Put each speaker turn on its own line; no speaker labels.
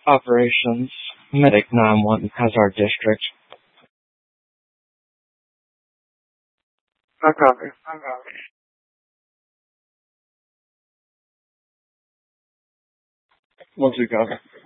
Operations. Medic 9-1 has our district.
I copy.
1-2 copy.